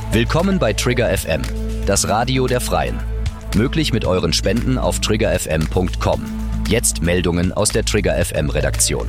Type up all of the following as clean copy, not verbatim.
Willkommen bei Trigger FM, das Radio der Freien. Möglich mit euren Spenden auf triggerfm.com. Jetzt Meldungen aus der Trigger FM Redaktion.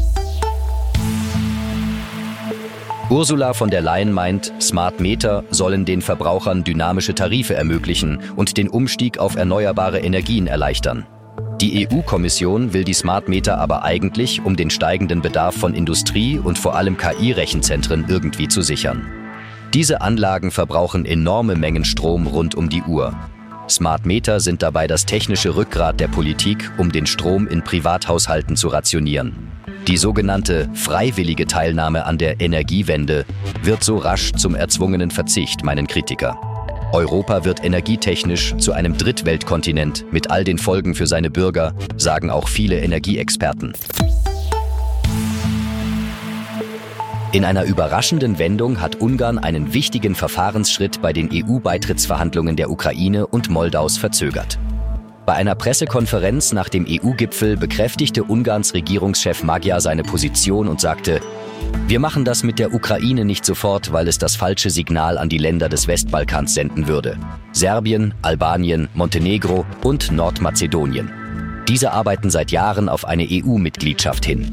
Ursula von der Leyen meint, Smart Meter sollen den Verbrauchern dynamische Tarife ermöglichen und den Umstieg auf erneuerbare Energien erleichtern. Die EU-Kommission will die Smart Meter aber eigentlich, um den steigenden Bedarf von Industrie und vor allem KI-Rechenzentren irgendwie zu sichern. Diese Anlagen verbrauchen enorme Mengen Strom rund um die Uhr. Smart Meter sind dabei das technische Rückgrat der Politik, um den Strom in Privathaushalten zu rationieren. Die sogenannte freiwillige Teilnahme an der Energiewende wird so rasch zum erzwungenen Verzicht, meinen Kritiker. Europa wird energietechnisch zu einem Drittweltkontinent mit all den Folgen für seine Bürger, sagen auch viele Energieexperten. In einer überraschenden Wendung hat Ungarn einen wichtigen Verfahrensschritt bei den EU-Beitrittsverhandlungen der Ukraine und Moldaus verzögert. Bei einer Pressekonferenz nach dem EU-Gipfel bekräftigte Ungarns Regierungschef Magyar seine Position und sagte: Wir machen das mit der Ukraine nicht sofort, weil es das falsche Signal an die Länder des Westbalkans senden würde. Serbien, Albanien, Montenegro und Nordmazedonien. Diese arbeiten seit Jahren auf eine EU-Mitgliedschaft hin.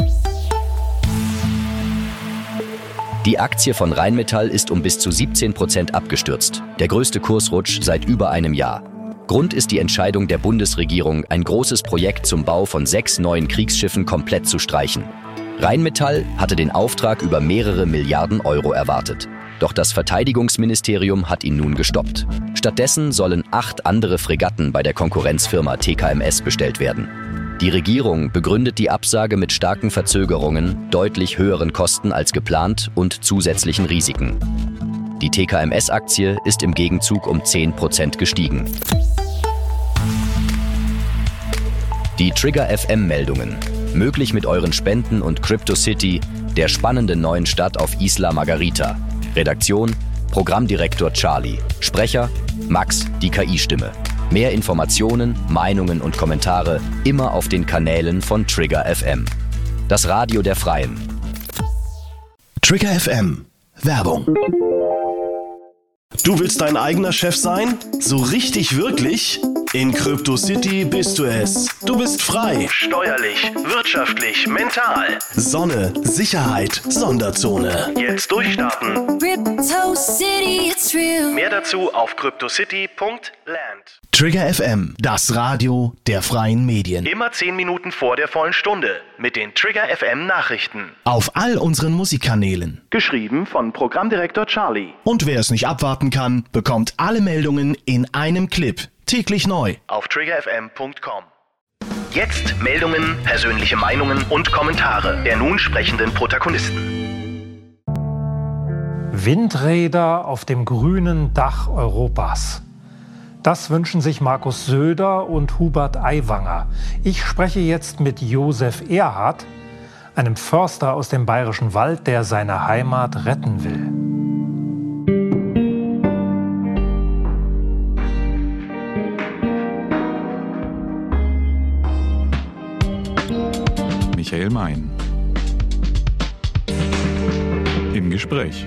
Die Aktie von Rheinmetall ist um bis zu 17% abgestürzt, der größte Kursrutsch seit über einem Jahr. Grund ist die Entscheidung der Bundesregierung, ein großes Projekt zum Bau von 6 neuen Kriegsschiffen komplett zu streichen. Rheinmetall hatte den Auftrag über mehrere Milliarden Euro erwartet. Doch das Verteidigungsministerium hat ihn nun gestoppt. Stattdessen sollen 8 andere Fregatten bei der Konkurrenzfirma TKMS bestellt werden. Die Regierung begründet die Absage mit starken Verzögerungen, deutlich höheren Kosten als geplant und zusätzlichen Risiken. Die TKMS-Aktie ist im Gegenzug um 10% gestiegen. Die Trigger FM-Meldungen. Möglich mit euren Spenden und CryptoCity, der spannenden neuen Stadt auf Isla Margarita. Redaktion: Programmdirektor Charlie. Sprecher: Max, die KI-Stimme. Mehr Informationen, Meinungen und Kommentare immer auf den Kanälen von Trigger FM. Das Radio der Freien. Trigger FM. Werbung. Du willst dein eigener Chef sein? So richtig wirklich? In CryptoCity bist du es. Du bist frei. Steuerlich, wirtschaftlich, mental. Sonne, Sicherheit, Sonderzone. Jetzt durchstarten. CryptoCity, it's real. Mehr dazu auf cryptocity.land. Trigger FM, das Radio der freien Medien. Immer 10 Minuten vor der vollen Stunde mit den Trigger FM Nachrichten. Auf all unseren Musikkanälen. Geschrieben von Programmdirektor Charlie. Und wer es nicht abwarten kann, bekommt alle Meldungen in einem Clip. Täglich neu. Auf triggerfm.com. Jetzt Meldungen, persönliche Meinungen und Kommentare der nun sprechenden Protagonisten. Windräder auf dem grünen Dach Europas. Das wünschen sich Markus Söder und Hubert Aiwanger. Ich spreche jetzt mit Josef Erhardt, einem Förster aus dem Bayerischen Wald, der seine Heimat retten will. Michael Mein. Im Gespräch.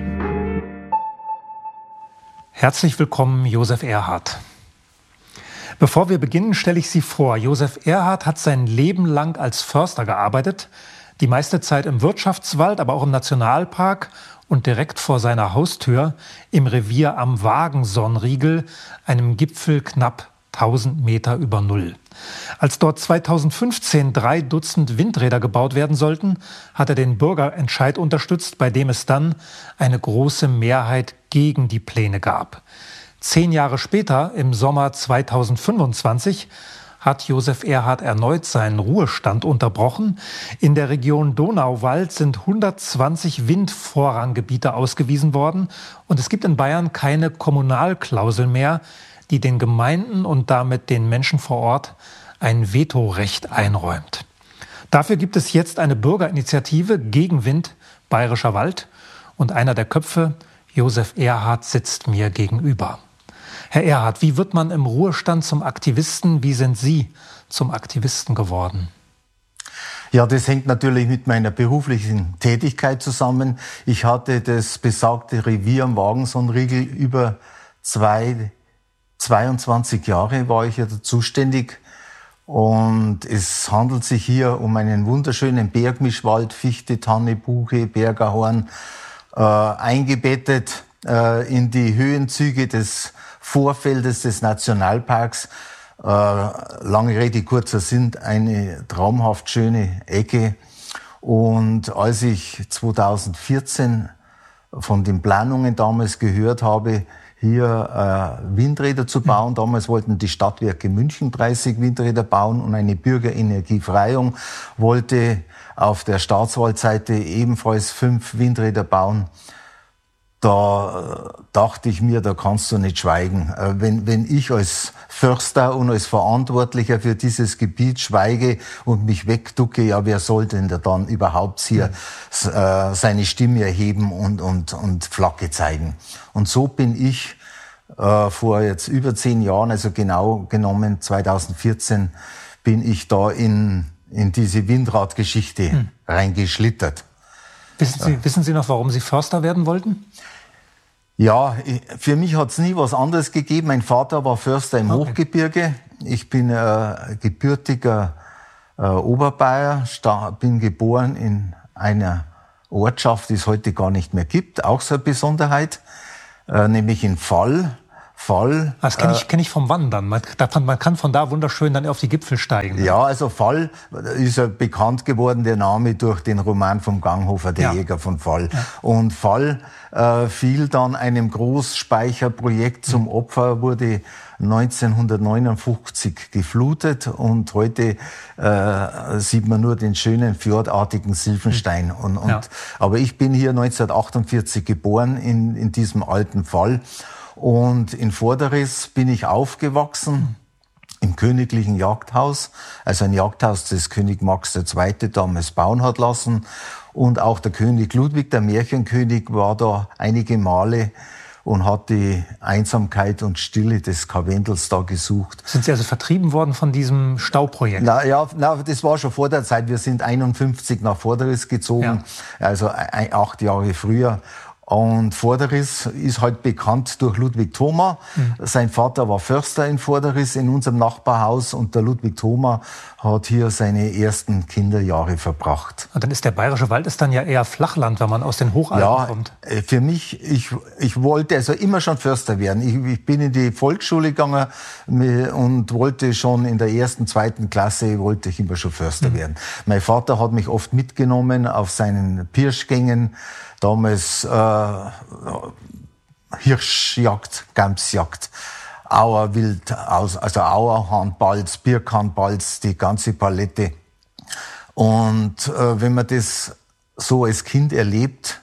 Herzlich willkommen, Josef Erhardt. Bevor wir beginnen, stelle ich Sie vor. Josef Erhardt hat sein Leben lang als Förster gearbeitet, die meiste Zeit im Wirtschaftswald, aber auch im Nationalpark und direkt vor seiner Haustür im Revier am Wagensonnriegel, einem Gipfel knapp 1000 Meter über Null. Als dort 2015 3 Dutzend Windräder gebaut werden sollten, hat er den Bürgerentscheid unterstützt, bei dem es dann eine große Mehrheit gegen die Pläne gab. 10 Jahre später, im Sommer 2025, hat Josef Erhardt erneut seinen Ruhestand unterbrochen. In der Region Donauwald sind 120 Windvorranggebiete ausgewiesen worden und es gibt in Bayern keine Kommunalklausel mehr, die den Gemeinden und damit den Menschen vor Ort ein Vetorecht einräumt. Dafür gibt es jetzt eine Bürgerinitiative gegen Wind, Bayerischer Wald, und einer der Köpfe, Josef Erhardt, sitzt mir gegenüber. Herr Erhardt, wie wird man im Ruhestand zum Aktivisten? Wie sind Sie zum Aktivisten geworden? Ja, das hängt natürlich mit meiner beruflichen Tätigkeit zusammen. Ich hatte das besagte Revier am Wagensonriegel über 22 Jahre war ich ja da zuständig. Und es handelt sich hier um einen wunderschönen Bergmischwald, Fichte, Tanne, Buche, Bergerhorn, eingebettet in die Höhenzüge des Vorfeldes des Nationalparks. Lange Rede, kurzer Sinn, eine traumhaft schöne Ecke. Und als ich 2014 von den Planungen damals gehört habe, hier Windräder zu bauen. Damals wollten die Stadtwerke München 30 Windräder bauen und eine Bürgerenergiefreiung wollte auf der Staatswaldseite ebenfalls 5 Windräder bauen. Da dachte ich mir, da kannst du nicht schweigen. Wenn ich als Förster und als Verantwortlicher für dieses Gebiet schweige und mich wegducke, ja, wer soll denn da dann überhaupt hier seine Stimme erheben und Flagge zeigen? Und so bin ich vor jetzt über 10 Jahren, also genau genommen 2014, bin ich da in diese Windradgeschichte reingeschlittert. Wissen Sie noch, warum Sie Förster werden wollten? Ja, für mich hat's nie was anderes gegeben. Mein Vater war Förster im Hochgebirge. Ich bin gebürtiger Oberbayer, bin geboren in einer Ortschaft, die es heute gar nicht mehr gibt. Auch so eine Besonderheit, nämlich in Vall. Das kenne ich vom Wandern. Man kann von da wunderschön dann auf die Gipfel steigen. Ja, also Vall ist ja bekannt geworden, der Name durch den Roman vom Ganghofer, der Jäger von Vall. Ja. Und Vall fiel dann einem Großspeicherprojekt zum Opfer, wurde 1959 geflutet und heute sieht man nur den schönen fjordartigen Silfenstein. Aber ich bin hier 1948 geboren in diesem alten Vall. Und in Vorderriss bin ich aufgewachsen im königlichen Jagdhaus, also ein Jagdhaus, das König Max II. Damals bauen hat lassen. Und auch der König Ludwig, der Märchenkönig, war da einige Male und hat die Einsamkeit und Stille des Karwendels da gesucht. Sind Sie also vertrieben worden von diesem Stauprojekt? Das war schon vor der Zeit. Wir sind 51 nach Vorderriss gezogen, also 8 Jahre früher. Und Vorderriss ist halt bekannt durch Ludwig Thoma. Sein Vater war Förster in Vorderriss in unserem Nachbarhaus und der Ludwig Thoma hat hier seine ersten Kinderjahre verbracht. Und dann ist der Bayerische Wald dann ja eher Flachland, wenn man aus den Hochalpen kommt. Ja, für mich, ich wollte also immer schon Förster werden. Ich bin in die Volksschule gegangen und wollte schon in der 1., 2. Klasse wollte ich immer schon Förster werden. Mein Vater hat mich oft mitgenommen auf seinen Pirschgängen. Damals Hirschjagd, Gamsjagd, Auerwild, also Auerhahnbalz, Birkhahnbalz, die ganze Palette. Und wenn man das so als Kind erlebt,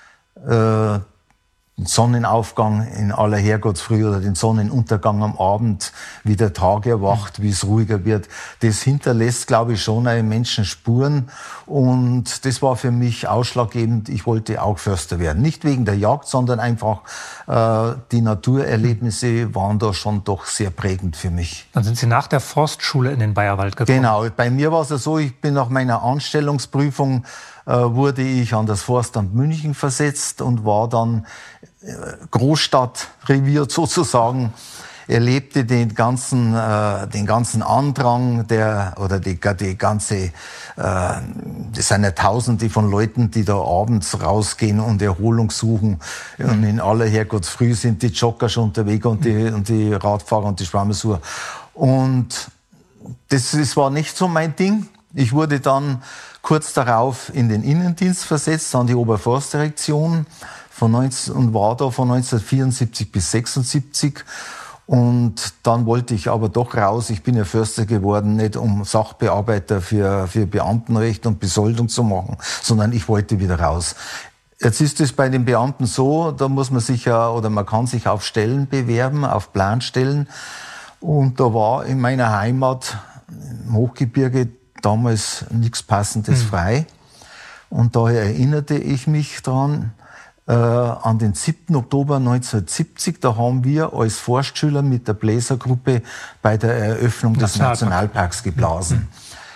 den Sonnenaufgang in aller Herrgottsfrüh oder den Sonnenuntergang am Abend, wie der Tag erwacht, wie es ruhiger wird, das hinterlässt, glaube ich, schon einem Menschen Spuren. Und das war für mich ausschlaggebend. Ich wollte auch Förster werden. Nicht wegen der Jagd, sondern einfach die Naturerlebnisse waren da schon doch sehr prägend für mich. Dann sind Sie nach der Forstschule in den Bayerwald gekommen? Genau. Bei mir war es ja so, ich bin nach meiner Anstellungsprüfung wurde ich an das Forstamt München versetzt und war dann Großstadtrevier sozusagen, erlebte den ganzen Andrang das sind ja Tausende von Leuten, die da abends rausgehen und Erholung suchen. Und in aller Herrgottsfrüh sind die Jogger schon unterwegs und die Radfahrer und die Schwammersucher. Und das war nicht so mein Ding. Ich wurde dann kurz darauf in den Innendienst versetzt, an die Oberforstdirektion und war da von 1974 bis 1976. Und dann wollte ich aber doch raus. Ich bin ja Förster geworden, nicht um Sachbearbeiter für Beamtenrecht und Besoldung zu machen, sondern ich wollte wieder raus. Jetzt ist es bei den Beamten so, da muss man sich man kann sich auf Stellen bewerben, auf Planstellen. Und da war in meiner Heimat im Hochgebirge damals nichts Passendes frei. Und daher erinnerte ich mich dran, an den 7. Oktober 1970, da haben wir als Forstschüler mit der Bläsergruppe bei der Eröffnung des Nationalparks geblasen.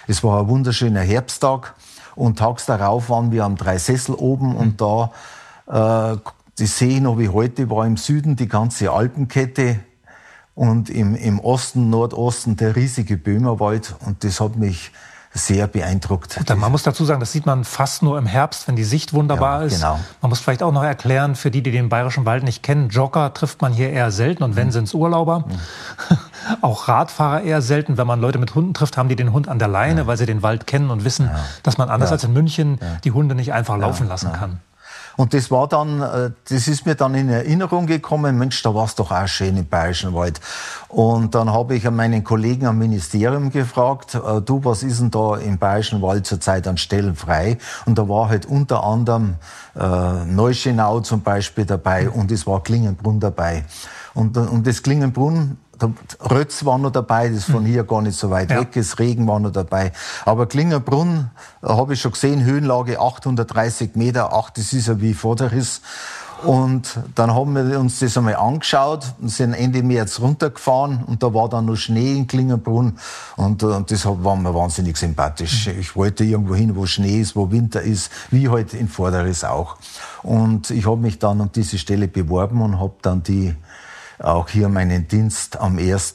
Es war ein wunderschöner Herbsttag und tags darauf waren wir am Dreisessel oben und da, das sehe ich noch wie heute, war im Süden die ganze Alpenkette und im Osten, Nordosten der riesige Böhmerwald und das hat mich sehr beeindruckt. Gut, man muss dazu sagen, das sieht man fast nur im Herbst, wenn die Sicht wunderbar ist. Genau. Man muss vielleicht auch noch erklären, für die den Bayerischen Wald nicht kennen, Jogger trifft man hier eher selten und wenn, sind es Urlauber. Auch Radfahrer eher selten. Wenn man Leute mit Hunden trifft, haben die den Hund an der Leine, weil sie den Wald kennen und wissen, dass man anders als in München die Hunde nicht einfach laufen lassen kann. Und das war dann, das ist mir dann in Erinnerung gekommen, Mensch, da war es doch auch schön im Bayerischen Wald. Und dann habe ich meinen Kollegen am Ministerium gefragt, du, was ist denn da im Bayerischen Wald zurzeit an Stellen frei? Und da war halt unter anderem Neuschönau zum Beispiel dabei und es war Klingenbrunn dabei. Und das Klingenbrunn, der Rötz war noch dabei, das von hier gar nicht so weit weg ist, Regen war noch dabei. Aber Klingenbrunn, habe ich schon gesehen, Höhenlage 830 Meter, das ist ja wie Vorderriss. Und dann haben wir uns das einmal angeschaut und sind Ende März runtergefahren und da war dann noch Schnee in Klingenbrunn und das war mir wahnsinnig sympathisch. Ich wollte irgendwo hin, wo Schnee ist, wo Winter ist, wie heute in Vorderriss auch. Und ich habe mich dann um diese Stelle beworben und habe dann auch hier meinen Dienst am 1.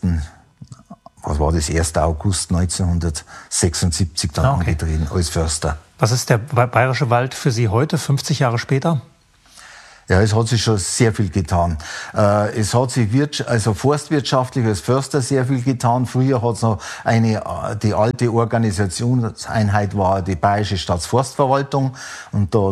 August 1976 dann angetreten als Förster. Was ist der Bayerische Wald für Sie heute, 50 Jahre später? Ja, es hat sich schon sehr viel getan. Es hat sich forstwirtschaftlich als Förster sehr viel getan. Früher hat es noch die alte Organisationseinheit war die Bayerische Staatsforstverwaltung und da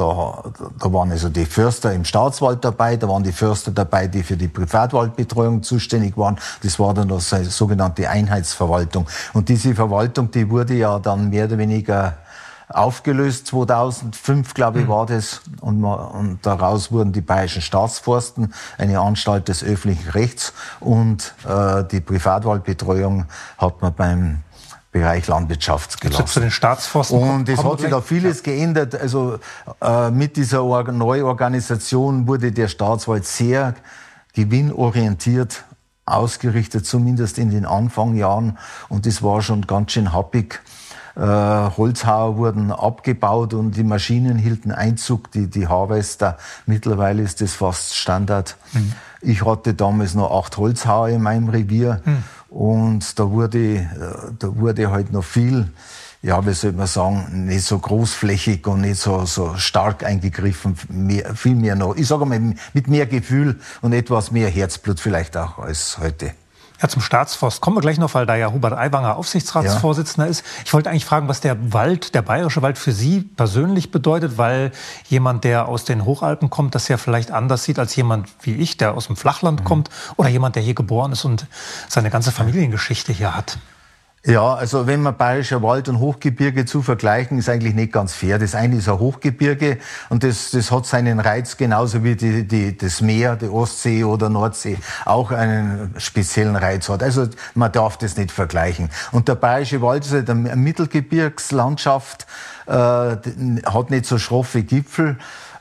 waren also die Förster im Staatswald dabei, da waren die Förster dabei, die für die Privatwaldbetreuung zuständig waren. Das war dann das sogenannte Einheitsverwaltung. Und diese Verwaltung, die wurde ja dann mehr oder weniger aufgelöst, 2005, glaube ich, war das. Und daraus wurden die Bayerischen Staatsforsten, eine Anstalt des öffentlichen Rechts. Und die Privatwaldbetreuung hat man beim Bereich Landwirtschaft gelassen. Zu den Staatsforsten. Und es hat sich da vieles geändert. Also mit dieser Neuorganisation wurde der Staatswald sehr gewinnorientiert ausgerichtet, zumindest in den Anfangsjahren. Und das war schon ganz schön happig. Holzhauer wurden abgebaut und die Maschinen hielten Einzug, die Harvester. Mittlerweile ist das fast Standard. Ich hatte damals noch 8 Holzhauer in meinem Revier und da wurde halt noch viel, ja, wie soll man sagen, nicht so großflächig und nicht so stark eingegriffen, viel mehr noch. Ich sage mal, mit mehr Gefühl und etwas mehr Herzblut vielleicht auch als heute. Ja, zum Staatsforst kommen wir gleich noch, weil da ja Hubert Aiwanger Aufsichtsratsvorsitzender ist. Ich wollte eigentlich fragen, was der Bayerische Wald für Sie persönlich bedeutet, weil jemand, der aus den Hochalpen kommt, das ja vielleicht anders sieht als jemand wie ich, der aus dem Flachland kommt oder jemand, der hier geboren ist und seine ganze Familiengeschichte hier hat. Ja, also wenn man Bayerischer Wald und Hochgebirge zu vergleichen, ist eigentlich nicht ganz fair. Das eine ist ein Hochgebirge und das hat seinen Reiz, genauso wie das Meer, die Ostsee oder Nordsee auch einen speziellen Reiz hat. Also man darf das nicht vergleichen. Und der Bayerische Wald ist halt eine Mittelgebirgslandschaft, hat nicht so schroffe Gipfel,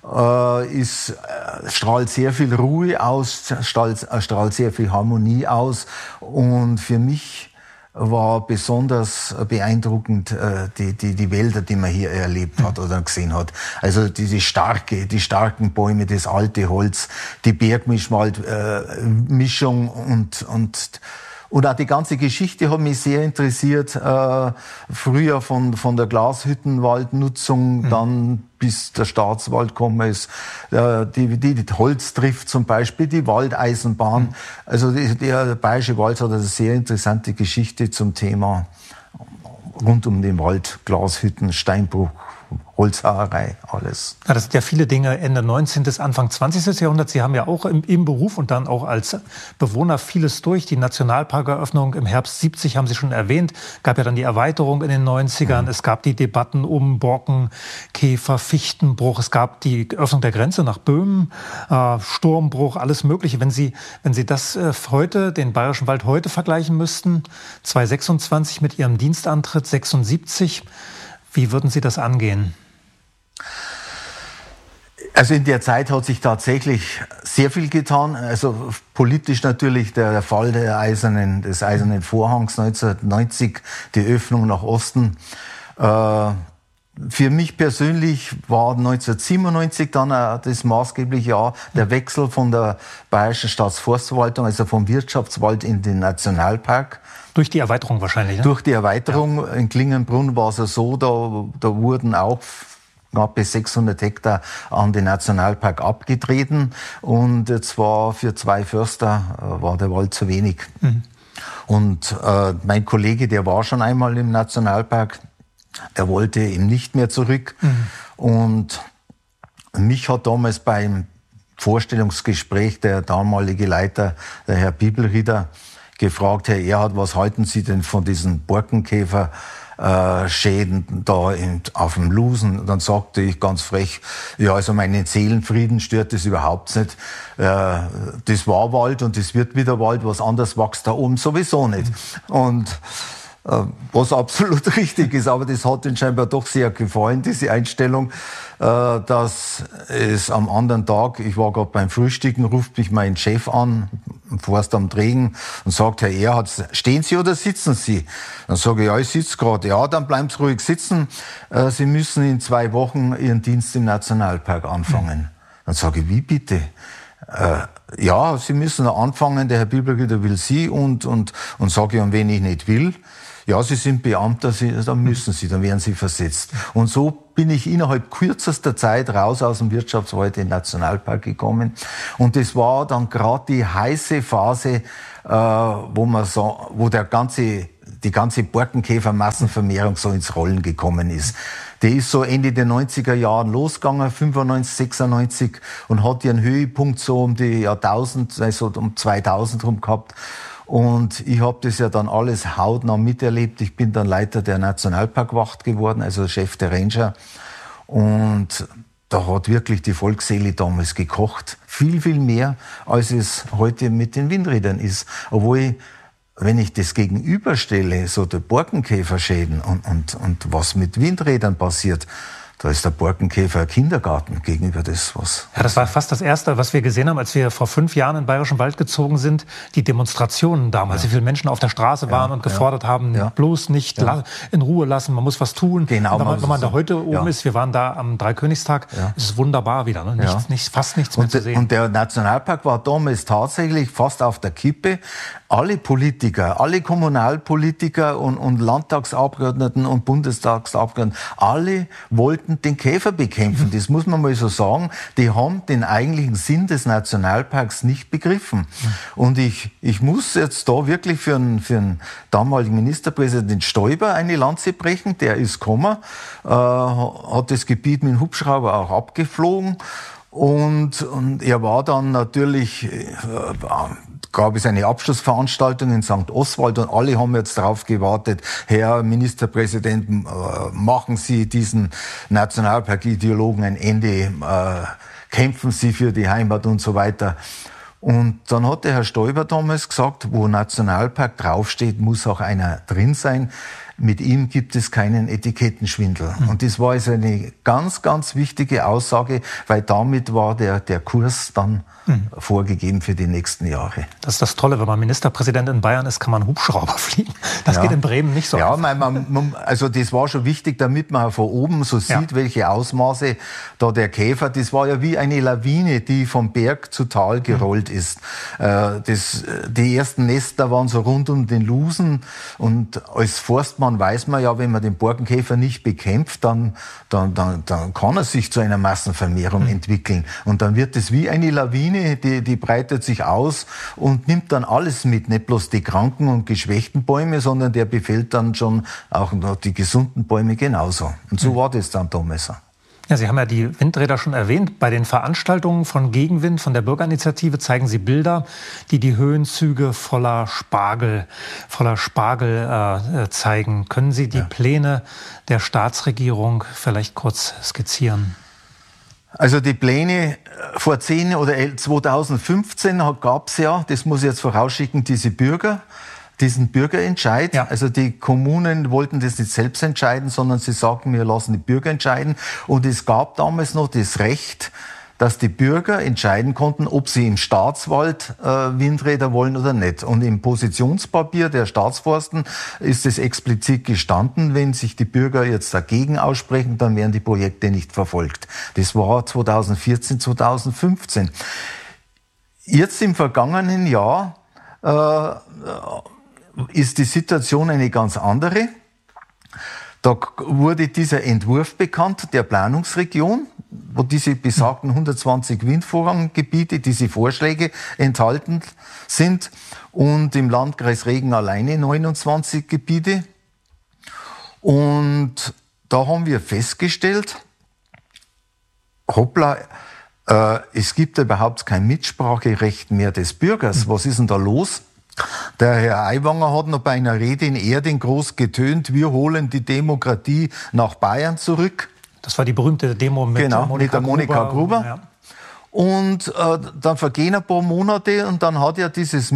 strahlt sehr viel Ruhe aus, strahlt sehr viel Harmonie aus und für mich war besonders beeindruckend die Wälder, die man hier erlebt hat oder gesehen hat. Also die starken Bäume, das alte Holz, die Bergmischwald-Mischung und auch die ganze Geschichte hat mich sehr interessiert. Früher von der Glashüttenwaldnutzung, dann bis der Staatswald gekommen ist, die Holztrift zum Beispiel, die Waldeisenbahn. Also der Bayerische Wald hat eine sehr interessante Geschichte zum Thema rund um den Wald, Glashütten, Steinbruch, Holzhauerei, alles. Ja, das sind ja viele Dinge Ende 19. bis Anfang 20. Jahrhundert. Sie haben ja auch im Beruf und dann auch als Bewohner vieles durch. Die Nationalparkeröffnung im Herbst 70 haben Sie schon erwähnt. Gab ja dann die Erweiterung in den 90ern. Es gab die Debatten um Borken, Käfer, Fichtenbruch. Es gab die Öffnung der Grenze nach Böhmen, Sturmbruch, alles Mögliche. Wenn Sie das heute, den Bayerischen Wald heute vergleichen müssten, 2026 mit Ihrem Dienstantritt 76, wie würden Sie das angehen? Also in der Zeit hat sich tatsächlich sehr viel getan. Also politisch natürlich der Fall des Eisernen Vorhangs 1990, die Öffnung nach Osten. Für mich persönlich war 1997 dann das maßgebliche Jahr der Wechsel von der Bayerischen Staatsforstverwaltung, also vom Wirtschaftswald in den Nationalpark. Durch die Erweiterung wahrscheinlich, ne? Durch die Erweiterung. Ja. In Klingenbrunn war es ja so, da wurden auch knapp bis 600 Hektar an den Nationalpark abgetreten. Und jetzt war für 2 Förster war der Wald zu wenig. Mhm. Und mein Kollege, der war schon einmal im Nationalpark, der wollte ihm nicht mehr zurück. Mhm. Und mich hat damals beim Vorstellungsgespräch der damalige Leiter, der Herr Bibelrieder, gefragt, Herr Erhard, was halten Sie denn von diesen Borkenkäferschäden da auf dem Lusen? Dann sagte ich ganz frech, ja, also meinen Seelenfrieden stört das überhaupt nicht. Das war Wald und das wird wieder Wald, was anderes wächst da oben sowieso nicht. Und was absolut richtig ist, aber das hat ihnen scheinbar doch sehr gefallen, diese Einstellung, dass es am anderen Tag, ich war gerade beim Frühstücken, ruft mich mein Chef an, im Forst am Dregen, und sagt, Herr Erhard, stehen Sie oder sitzen Sie? Dann sage ich, ja, ich sitze gerade. Ja, dann bleiben Sie ruhig sitzen. Sie müssen in 2 Wochen Ihren Dienst im Nationalpark anfangen. Dann sage ich, wie bitte? Ja, Sie müssen anfangen, der Herr Bibelrieder will Sie und sage ich, und wenn ich nicht will, ja, Sie sind Beamter, dann müssen Sie, dann werden Sie versetzt. Und so bin ich innerhalb kürzester Zeit raus aus dem Wirtschaftswald in den Nationalpark gekommen. Und das war dann gerade die heiße Phase, wo die ganze Borkenkäfermassenvermehrung so ins Rollen gekommen ist. Die ist so Ende der 90er Jahren losgegangen, 95, 96, und hat ihren Höhepunkt so um die Jahrtausend, also um 2000 rum gehabt. Und ich habe das ja dann alles hautnah miterlebt. Ich bin dann Leiter der Nationalparkwacht geworden, also Chef der Ranger. Und da hat wirklich die Volksseele damals gekocht. Viel, viel mehr, als es heute mit den Windrädern ist. Obwohl, wenn ich das gegenüberstelle, so der Borkenkäferschäden und was mit Windrädern passiert, da ist der Borkenkäfer ein Kindergarten gegenüber das, was... Ja, das war fast das Erste, was wir gesehen haben, als wir vor 5 Jahren in den Bayerischen Wald gezogen sind. Die Demonstrationen damals, wie viele Menschen auf der Straße waren und gefordert haben, bloß nicht in Ruhe lassen, man muss was tun. Genau. Wenn man da heute oben ist, wir waren da am Dreikönigstag, ist es wunderbar wieder, ne? Fast nichts mehr zu sehen. Und der Nationalpark war damals tatsächlich fast auf der Kippe. Alle Politiker, alle Kommunalpolitiker und Landtagsabgeordneten und Bundestagsabgeordneten, alle wollten den Käfer bekämpfen. Das muss man mal so sagen. Die haben den eigentlichen Sinn des Nationalparks nicht begriffen. Und ich muss jetzt da wirklich für einen damaligen Ministerpräsident Stoiber eine Lanze brechen. Der ist gekommen, hat das Gebiet mit dem Hubschrauber auch abgeflogen. Und er war dann natürlich... gab es eine Abschlussveranstaltung in St. Oswald und alle haben jetzt darauf gewartet, Herr Ministerpräsident, machen Sie diesen Nationalpark-Ideologen ein Ende, kämpfen Sie für die Heimat und so weiter. Und dann hat der Herr Stoiber damals gesagt, wo Nationalpark draufsteht, muss auch einer drin sein. Mit ihm gibt es keinen Etikettenschwindel. Und das war also eine ganz, ganz wichtige Aussage, weil damit war der Kurs dann vorgegeben für die nächsten Jahre. Das ist das Tolle, wenn man Ministerpräsident in Bayern ist, kann man Hubschrauber fliegen. Das geht in Bremen nicht so. Ja, also das war schon wichtig, damit man von oben so sieht, welche Ausmaße da der Käfer, das war ja wie eine Lawine, die vom Berg zu Tal gerollt ist. Die ersten Nester waren so rund um den Lusen und als Forstmann weiß man ja, wenn man den Borkenkäfer nicht bekämpft, dann kann er sich zu einer Massenvermehrung entwickeln. Und dann wird es wie eine Lawine, die breitet sich aus und nimmt dann alles mit, nicht bloß die kranken und geschwächten Bäume, sondern der befällt dann schon auch noch die gesunden Bäume genauso. Und so war das dann damals. Ja, Sie haben ja die Windräder schon erwähnt. Bei den Veranstaltungen von Gegenwind, von der Bürgerinitiative, zeigen Sie Bilder, die Höhenzüge voller Spargel zeigen. Können Sie die Pläne der Staatsregierung vielleicht kurz skizzieren? Also die Pläne vor 10 oder 2015 gab es ja, das muss ich jetzt vorausschicken, diesen Bürgerentscheid. Ja. Also die Kommunen wollten das nicht selbst entscheiden, sondern sie sagten, wir lassen die Bürger entscheiden. Und es gab damals noch das Recht dass die Bürger entscheiden konnten, ob sie im Staatswald Windräder wollen oder nicht. Und im Positionspapier der Staatsforsten ist es explizit gestanden, wenn sich die Bürger jetzt dagegen aussprechen, dann werden die Projekte nicht verfolgt. Das war 2014, 2015. Jetzt im vergangenen Jahr ist die Situation eine ganz andere. Da wurde dieser Entwurf bekannt der Planungsregion, wo diese besagten 120 Windvorranggebiete, diese Vorschläge enthalten sind, und im Landkreis Regen alleine 29 Gebiete. Und da haben wir festgestellt, hoppla, es gibt überhaupt kein Mitspracherecht mehr des Bürgers. Was ist denn da los? Der Herr Aiwanger hat noch bei einer Rede in Erding groß getönt, wir holen die Demokratie nach Bayern zurück. Das war die berühmte Demo mit Monika Gruber. Ja. Und dann vergehen ein paar Monate und dann hat er dieses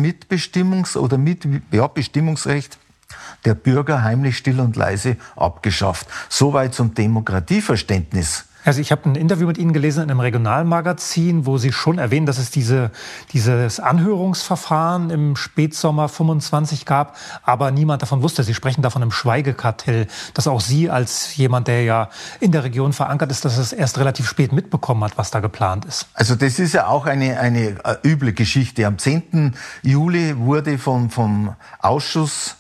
Bestimmungsrecht der Bürger heimlich, still und leise abgeschafft. Soweit zum Demokratieverständnis. Also ich habe ein Interview mit Ihnen gelesen in einem Regionalmagazin, wo Sie schon erwähnen, dass es dieses Anhörungsverfahren im Spätsommer 25 gab, aber niemand davon wusste. Sie sprechen da von einem Schweigekartell, dass auch Sie als jemand, der ja in der Region verankert ist, dass es erst relativ spät mitbekommen hat, was da geplant ist. Also das ist ja auch eine üble Geschichte. Am 10. Juli wurde vom Ausschuss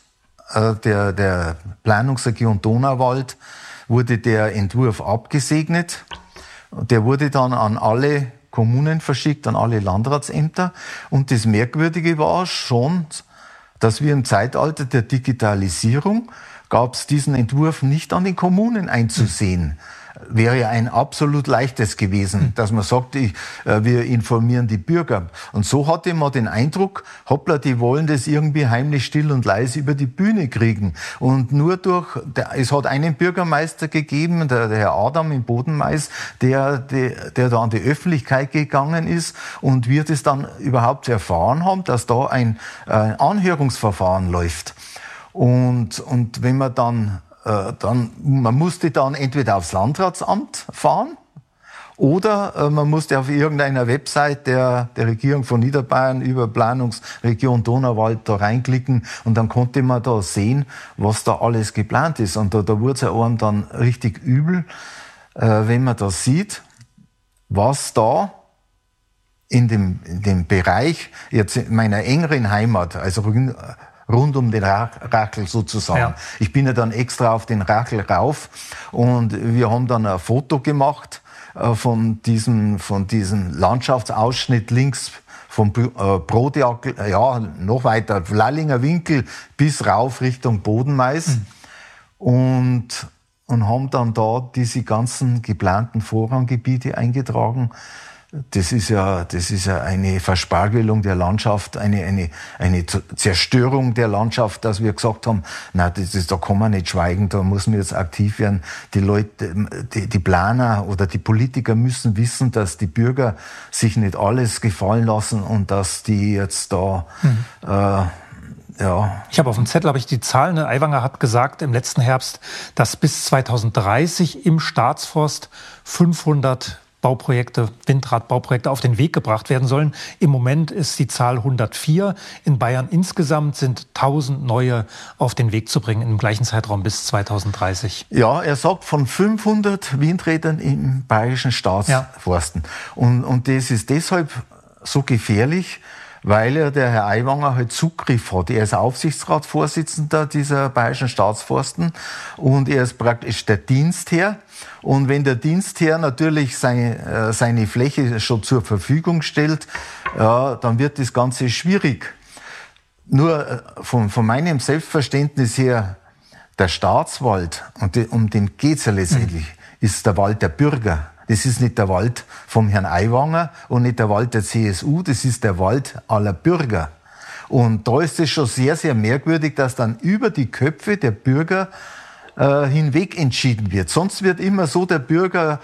der Planungsregion Donauwald wurde der Entwurf abgesegnet. Der wurde dann an alle Kommunen verschickt, an alle Landratsämter. Und das Merkwürdige war schon, dass wir im Zeitalter der Digitalisierung gab es diesen Entwurf nicht an den Kommunen einzusehen. Wäre ja ein absolut leichtes gewesen, dass man sagt, wir informieren die Bürger. Und so hatte man den Eindruck, hoppla, die wollen das irgendwie heimlich, still und leise über die Bühne kriegen. Und nur es hat einen Bürgermeister gegeben, der Herr Adam im Bodenmais, der da an die Öffentlichkeit gegangen ist und wir das dann überhaupt erfahren haben, dass da ein Anhörungsverfahren läuft. Und wenn man man musste dann entweder aufs Landratsamt fahren oder man musste auf irgendeiner Website der Regierung von Niederbayern über Planungsregion Donauwald da reinklicken und dann konnte man da sehen, was da alles geplant ist. Und da wurde es einem dann richtig übel, wenn man da sieht, was da in dem Bereich jetzt in meiner engeren Heimat, also rund um den Rachel sozusagen. Ja. Ich bin ja dann extra auf den Rachel rauf und wir haben dann ein Foto gemacht von diesem Landschaftsausschnitt links vom Brodiakel, ja, noch weiter, Lallinger Winkel bis rauf Richtung Bodenmais und haben dann da diese ganzen geplanten Vorranggebiete eingetragen. Das ist ja eine Verspargelung der Landschaft, eine Zerstörung der Landschaft, dass wir gesagt haben, da kann man nicht schweigen, da muss man jetzt aktiv werden. Die Leute, die Planer oder die Politiker müssen wissen, dass die Bürger sich nicht alles gefallen lassen und dass die jetzt da, ja. Ich habe auf dem Zettel die Zahlen. Aiwanger hat gesagt im letzten Herbst, dass bis 2030 im Staatsforst 500 Windradbauprojekte auf den Weg gebracht werden sollen. Im Moment ist die Zahl 104. In Bayern insgesamt sind 1000 neue auf den Weg zu bringen im gleichen Zeitraum bis 2030. Ja, er sagt von 500 Windrädern im bayerischen Staatsforsten. Ja. Und das ist deshalb so gefährlich, weil der Herr Aiwanger halt Zugriff hat. Er ist Aufsichtsratsvorsitzender dieser bayerischen Staatsforsten und er ist praktisch der Dienstherr. Und wenn der Dienstherr natürlich seine Fläche schon zur Verfügung stellt, ja, dann wird das Ganze schwierig. Nur von meinem Selbstverständnis her, der Staatswald, und um den geht's ja letztendlich, ist der Wald der Bürger. Das ist nicht der Wald vom Herrn Aiwanger und nicht der Wald der CSU, das ist der Wald aller Bürger. Und da ist es schon sehr, sehr merkwürdig, dass dann über die Köpfe der Bürger hinweg entschieden wird. Sonst wird immer so der Bürger,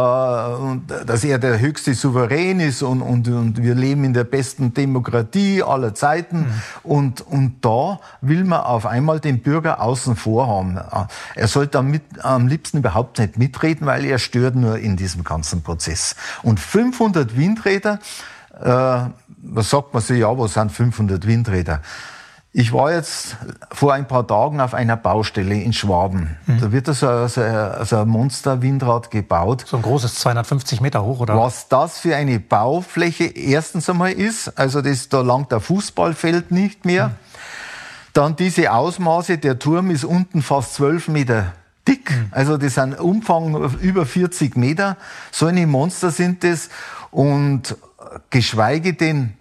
dass er der höchste Souverän ist und wir leben in der besten Demokratie aller Zeiten. Und da will man auf einmal den Bürger außen vor haben. Er sollte am liebsten überhaupt nicht mitreden, weil er stört nur in diesem ganzen Prozess. Und 500 Windräder, was sagt man sich, ja, was sind 500 Windräder? Ich war jetzt vor ein paar Tagen auf einer Baustelle in Schwaben. Da wird so ein Monster-Windrad gebaut. So ein großes, 250 Meter hoch, oder? Was das für eine Baufläche erstens einmal ist, also da langt der Fußballfeld nicht mehr. Dann diese Ausmaße, der Turm ist unten fast 12 Meter dick. Also das sind Umfang über 40 Meter. So eine Monster sind das. Und geschweige denn,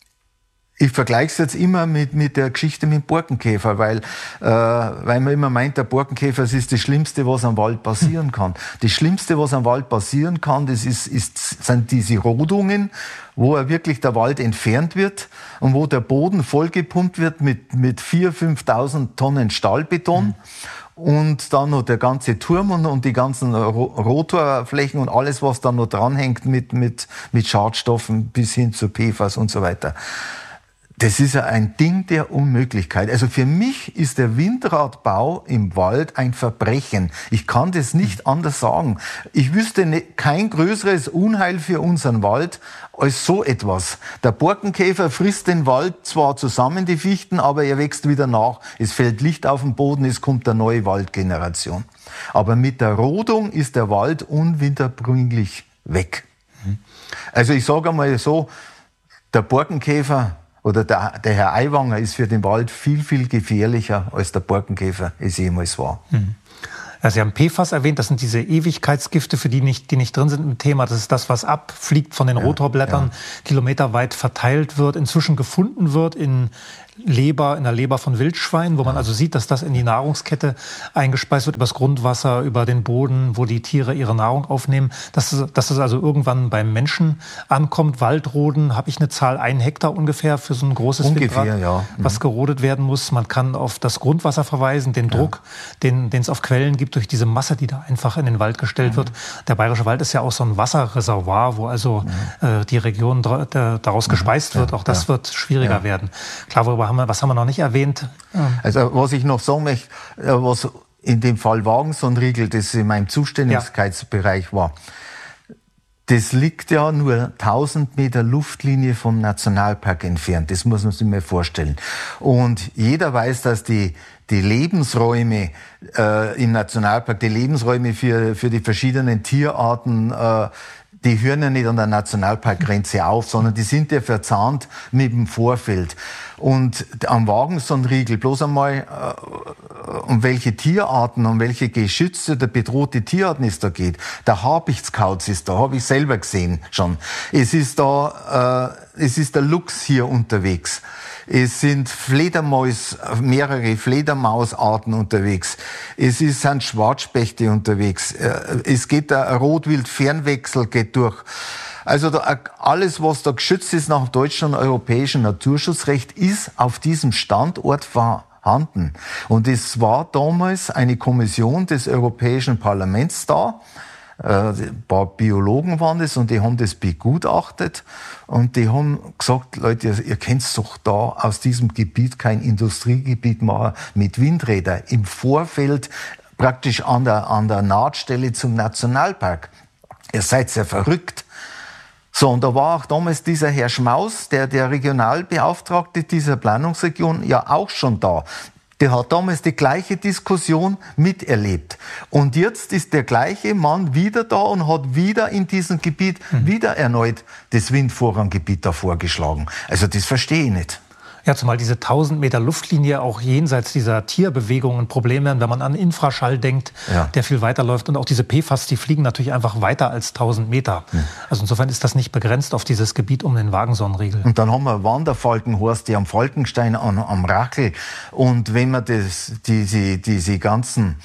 ich vergleiche es jetzt immer mit der Geschichte mit dem Borkenkäfer, weil man immer meint, der Borkenkäfer, das ist das Schlimmste, was am Wald passieren kann. Das Schlimmste, was am Wald passieren kann, das sind diese Rodungen, wo wirklich der Wald entfernt wird und wo der Boden vollgepumpt wird mit 4.000, 5.000 Tonnen Stahlbeton. Und dann noch der ganze Turm und die ganzen Rotorflächen und alles, was da noch dranhängt mit Schadstoffen bis hin zu PFAS und so weiter. Das ist ja ein Ding der Unmöglichkeit. Also für mich ist der Windradbau im Wald ein Verbrechen. Ich kann das nicht anders sagen. Ich wüsste kein größeres Unheil für unseren Wald als so etwas. Der Borkenkäfer frisst den Wald zwar zusammen, die Fichten, aber er wächst wieder nach. Es fällt Licht auf den Boden, es kommt eine neue Waldgeneration. Aber mit der Rodung ist der Wald unwiederbringlich weg. Also ich sage einmal so, der Borkenkäfer oder der Herr Aiwanger ist für den Wald viel, viel gefährlicher, als der Borkenkäfer es jemals war. Ja, Sie haben PFAS erwähnt, das sind diese Ewigkeitsgifte, die nicht drin sind im Thema. Das ist das, was abfliegt von den Rotorblättern, kilometerweit verteilt wird, inzwischen gefunden wird in der Leber von Wildschweinen, wo man also sieht, dass das in die Nahrungskette eingespeist wird, über das Grundwasser, über den Boden, wo die Tiere ihre Nahrung aufnehmen, dass es also irgendwann beim Menschen ankommt. Waldroden, habe ich eine Zahl, 1 Hektar ungefähr für so ein großes Windrad, was gerodet werden muss. Man kann auf das Grundwasser verweisen, den Druck, den es auf Quellen gibt, durch diese Masse, die da einfach in den Wald gestellt wird. Der Bayerische Wald ist ja auch so ein Wasserreservoir, wo also die Region daraus gespeist wird. Auch das wird schwieriger werden. Klar, was haben wir noch nicht erwähnt? Also was ich noch sagen möchte, was in dem Fall Wagensonriegel, das in meinem Zuständigkeitsbereich war, das liegt ja nur 1000 Meter Luftlinie vom Nationalpark entfernt. Das muss man sich mal vorstellen. Und jeder weiß, dass die Lebensräume im Nationalpark, die Lebensräume für die verschiedenen Tierarten, die hören ja nicht an der Nationalparkgrenze auf, sondern die sind ja verzahnt mit dem Vorfeld. Und am Wagensonriegel bloß einmal, um welche Tierarten, um welche geschützte oder bedrohte Tierarten es da geht. Der Habichtskauz ist da, habe ich selber gesehen schon. Es ist der Luchs hier unterwegs. Es sind mehrere Fledermausarten unterwegs. Sind Schwarzspechte unterwegs. Es geht der Rotwild-Fernwechsel geht durch. Also alles, was da geschützt ist nach deutschem und europäischem Naturschutzrecht, ist auf diesem Standort vorhanden. Und es war damals eine Kommission des Europäischen Parlaments da. Ein paar Biologen waren das und die haben das begutachtet und die haben gesagt, Leute, ihr könnt doch da aus diesem Gebiet kein Industriegebiet machen mit Windrädern im Vorfeld, praktisch an der Nahtstelle zum Nationalpark. Ihr seid ja verrückt. So, und da war auch damals dieser Herr Schmaus, der Regionalbeauftragte dieser Planungsregion, ja auch schon da. Der hat damals die gleiche Diskussion miterlebt. Und jetzt ist der gleiche Mann wieder da und hat wieder in diesem Gebiet wieder erneut das Windvorranggebiet da vorgeschlagen. Also das verstehe ich nicht. Ja, zumal diese 1000 Meter Luftlinie auch jenseits dieser Tierbewegungen ein Problem werden, wenn man an Infraschall denkt, der viel weiterläuft. Und auch diese PFAS, die fliegen natürlich einfach weiter als 1000 Meter. Also insofern ist das nicht begrenzt auf dieses Gebiet um den Wagensonriegel. Und dann haben wir Wanderfalkenhorst, die am Falkenstein am Rachel. Und wenn man diesen ganzen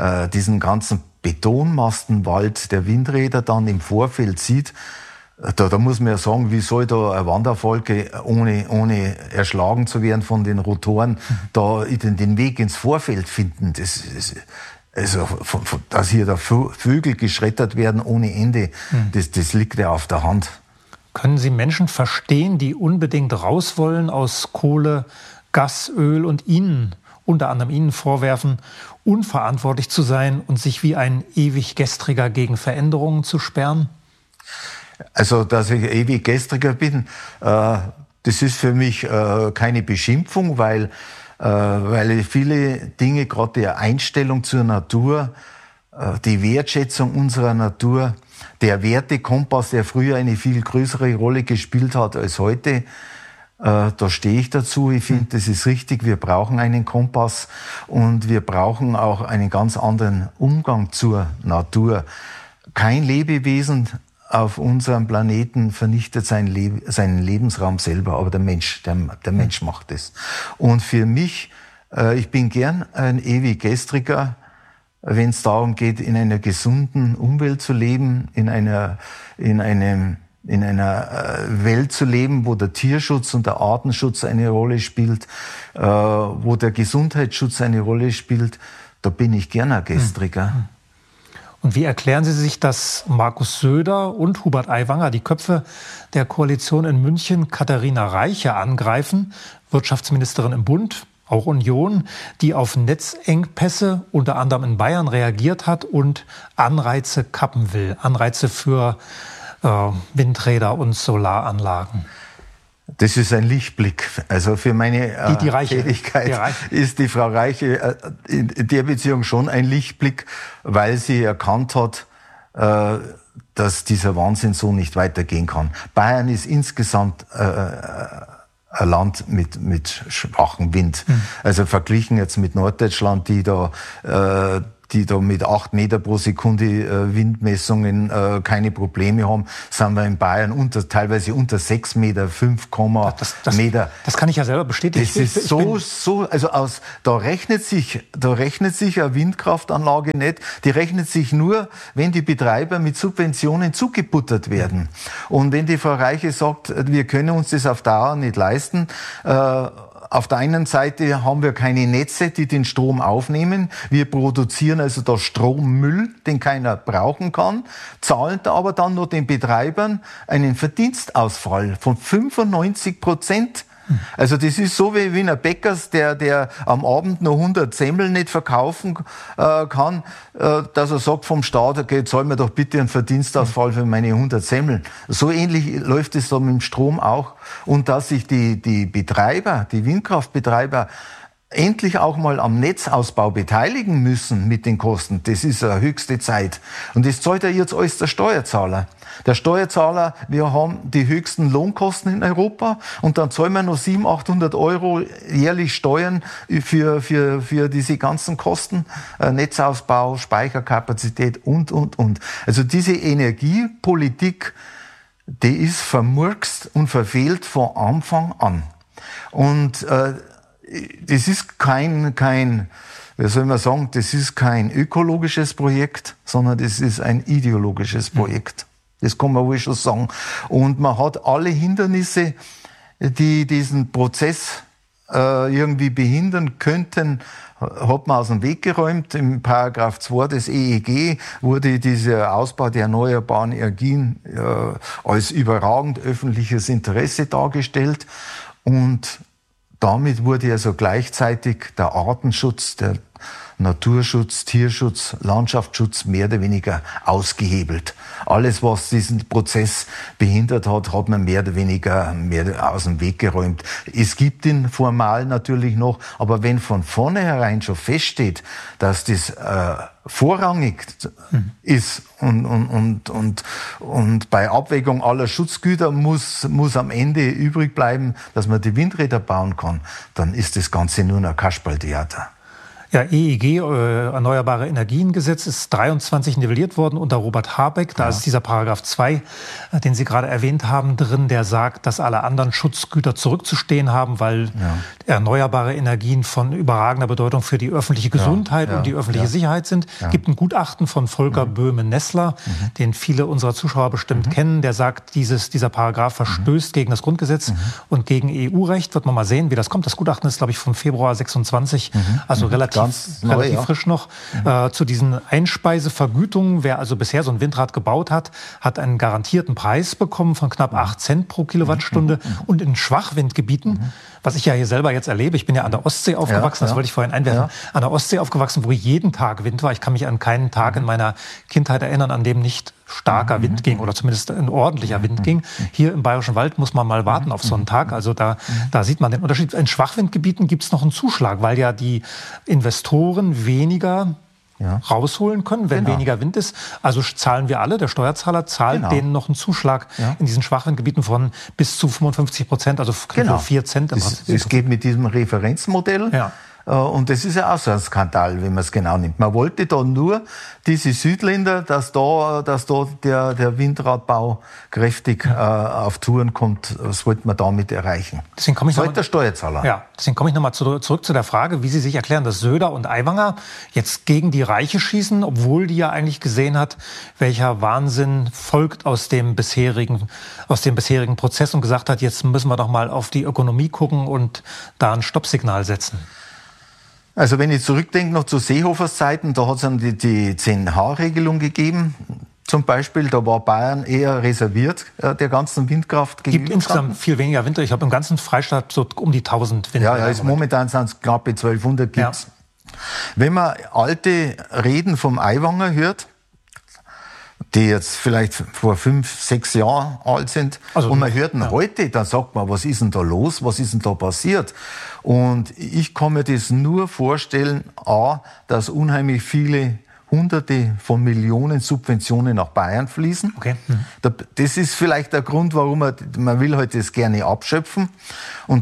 Betonmastenwald der Windräder dann im Vorfeld sieht, da muss man ja sagen, wie soll da eine Wanderfalke, ohne erschlagen zu werden von den Rotoren, da den Weg ins Vorfeld finden? Also, dass hier da Vögel geschreddert werden ohne Ende, das liegt ja auf der Hand. Können Sie Menschen verstehen, die unbedingt raus wollen aus Kohle, Gas, Öl und unter anderem Ihnen vorwerfen, unverantwortlich zu sein und sich wie ein ewig Gestriger gegen Veränderungen zu sperren? Also, dass ich ewig Gestriger bin, das ist für mich keine Beschimpfung, weil viele Dinge, gerade die Einstellung zur Natur, die Wertschätzung unserer Natur, der Wertekompass, der früher eine viel größere Rolle gespielt hat als heute, da stehe ich dazu. Ich finde, das ist richtig. Wir brauchen einen Kompass und wir brauchen auch einen ganz anderen Umgang zur Natur. Kein Lebewesen auf unserem Planeten vernichtet seinen Lebensraum selber, aber der Mensch macht es. Und für mich, ich bin gern ein ewig Gestriger, wenn es darum geht, in einer gesunden Umwelt zu leben, in einer Welt zu leben, wo der Tierschutz und der Artenschutz eine Rolle spielt, wo der Gesundheitsschutz eine Rolle spielt, da bin ich gern ein Gestriger. Und wie erklären Sie sich, dass Markus Söder und Hubert Aiwanger, die Köpfe der Koalition in München, Katharina Reiche angreifen, Wirtschaftsministerin im Bund, auch Union, die auf Netzengpässe unter anderem in Bayern reagiert hat und Anreize kappen will, Anreize für Windräder und Solaranlagen? Das ist ein Lichtblick. Also für meine Tätigkeit ist die Frau Reiche in der Beziehung schon ein Lichtblick, weil sie erkannt hat, dass dieser Wahnsinn so nicht weitergehen kann. Bayern ist insgesamt ein Land mit schwachem Wind. Also verglichen jetzt mit Norddeutschland, die da mit 8 Meter pro Sekunde Windmessungen keine Probleme haben, sind wir in Bayern teilweise unter 6 Meter, 5, Meter. Das kann ich ja selber bestätigen. Das ist da rechnet sich eine Windkraftanlage nicht. Die rechnet sich nur, wenn die Betreiber mit Subventionen zugebuttert werden. Und wenn die Frau Reiche sagt, wir können uns das auf Dauer nicht leisten, auf der einen Seite haben wir keine Netze, die den Strom aufnehmen. Wir produzieren also da Strommüll, den keiner brauchen kann, zahlen da aber dann nur den Betreibern einen Verdienstausfall von 95%. Also das ist so wie ein Bäcker, der am Abend noch 100 Semmeln nicht verkaufen kann, dass er sagt vom Staat, okay, zahl mir doch bitte einen Verdienstausfall für meine 100 Semmeln. So ähnlich läuft es da mit dem Strom auch. Und dass sich die Betreiber, die Windkraftbetreiber, endlich auch mal am Netzausbau beteiligen müssen mit den Kosten, das ist höchste Zeit. Und das zahlt ja jetzt alles der Steuerzahler. Der Steuerzahler, wir haben die höchsten Lohnkosten in Europa und dann zahlen wir noch 700-800 Euro jährlich Steuern für diese ganzen Kosten, Netzausbau, Speicherkapazität und. Also diese Energiepolitik, die ist vermurkst und verfehlt von Anfang an. Und das ist kein, wie soll man sagen, das ist kein ökologisches Projekt, sondern das ist ein ideologisches Projekt. Das kann man wohl schon sagen. Und man hat alle Hindernisse, die diesen Prozess irgendwie behindern könnten, hat man aus dem Weg geräumt. Im Paragraph 2 des EEG wurde dieser Ausbau der erneuerbaren Energien als überragend öffentliches Interesse dargestellt. Und damit wurde also gleichzeitig der Artenschutz, der Naturschutz, Tierschutz, Landschaftsschutz mehr oder weniger ausgehebelt. Alles, was diesen Prozess behindert hat, hat man mehr oder weniger aus dem Weg geräumt. Es gibt ihn formal natürlich noch, aber wenn von vornherein schon feststeht, dass das vorrangig ist und bei Abwägung aller Schutzgüter muss am Ende übrig bleiben, dass man die Windräder bauen kann, dann ist das Ganze nur ein Kasperltheater. Ja, EEG, Erneuerbare Energiengesetz, ist 23 nivelliert worden unter Robert Habeck. Da ist dieser Paragraph 2, den Sie gerade erwähnt haben, drin, der sagt, dass alle anderen Schutzgüter zurückzustehen haben, weil erneuerbare Energien von überragender Bedeutung für die öffentliche Gesundheit und die öffentliche Sicherheit sind. Es gibt ein Gutachten von Volker Böhme-Nessler, den viele unserer Zuschauer bestimmt kennen, der sagt, dieser Paragraph verstößt gegen das Grundgesetz und gegen EU-Recht. Wird man mal sehen, wie das kommt. Das Gutachten ist, glaube ich, vom Februar 26, also relativ relativ frisch noch. Zu diesen Einspeisevergütungen, wer also bisher so ein Windrad gebaut hat, hat einen garantierten Preis bekommen von knapp 8 Cent pro Kilowattstunde. Und in Schwachwindgebieten, was ich ja hier selber jetzt erlebe, ich bin ja an der Ostsee aufgewachsen, das wollte ich vorhin einwerfen, an der Ostsee aufgewachsen, wo jeden Tag Wind war. Ich kann mich an keinen Tag in meiner Kindheit erinnern, an dem nicht starker Wind ging oder zumindest ein ordentlicher Wind ging. Hier im Bayerischen Wald muss man mal warten auf so einen Tag. Also da sieht man den Unterschied. In Schwachwindgebieten gibt es noch einen Zuschlag, weil ja die Investoren weniger rausholen können, wenn weniger Wind ist. Also zahlen wir alle, der Steuerzahler zahlt denen noch einen Zuschlag in diesen Schwachwindgebieten von bis zu 55%, also 4 Cent im Prinzip. Es geht mit diesem Referenzmodell. Ja. Und das ist ja auch so ein Skandal, wenn man es genau nimmt. Man wollte da nur diese Südländer, dass da der Windradbau kräftig auf Touren kommt. Was wollte man damit erreichen? Deswegen komme ich der Steuerzahler. Ja, deswegen komme ich nochmal zurück zu der Frage, wie Sie sich erklären, dass Söder und Aiwanger jetzt gegen die Reiche schießen, obwohl die ja eigentlich gesehen hat, welcher Wahnsinn folgt aus dem bisherigen Prozess und gesagt hat, jetzt müssen wir doch mal auf die Ökonomie gucken und da ein Stoppsignal setzen. Also wenn ich zurückdenke noch zu Seehofers Zeiten, da hat es dann die 10H-Regelung gegeben. Zum Beispiel, da war Bayern eher reserviert der ganzen Windkraft gegenüber. Es gibt insgesamt viel weniger Winter. Ich glaube, im ganzen Freistaat so um die 1000 Winter. Ja, momentan sind es knappe 1200 gibt's. Ja. Wenn man alte Reden vom Aiwanger hört, die jetzt vielleicht vor 5, 6 Jahren alt sind, also, und man hört ihn heute, dann sagt man, was ist denn da los, was ist denn da passiert? Und ich kann mir das nur vorstellen, dass unheimlich viele Hunderte von Millionen Subventionen nach Bayern fließen. Okay. Das ist vielleicht der Grund, warum man will halt das gerne abschöpfen. Und